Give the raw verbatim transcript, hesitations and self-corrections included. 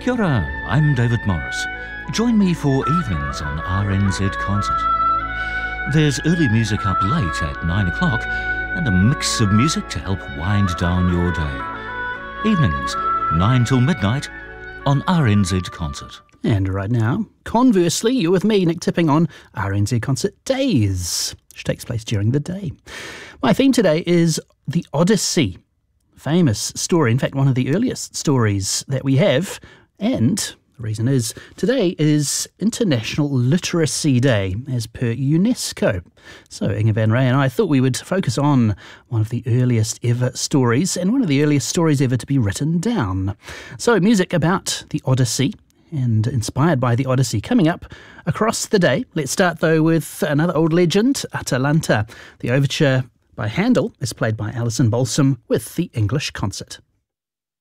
Kia ora, I'm David Morris. Join me for evenings on R N Z Concert. There's early music up late at nine o'clock and a mix of music to help wind down your day. Evenings, nine till midnight on R N Z Concert. And right now, conversely, you're with me, Nick Tipping, on R N Z Concert Days, which takes place during the day. My theme today is the Odyssey. Famous story, in fact, one of the earliest stories that we have. And the reason is, today is International Literacy Day, as per UNESCO. So Inga van Ray and I thought we would focus on one of the earliest ever stories, and one of the earliest stories ever to be written down. So music about the Odyssey, and inspired by the Odyssey, coming up across the day. Let's start, though, with another old legend, Atalanta. The overture by Handel is played by Alison Balsam with the English Concert.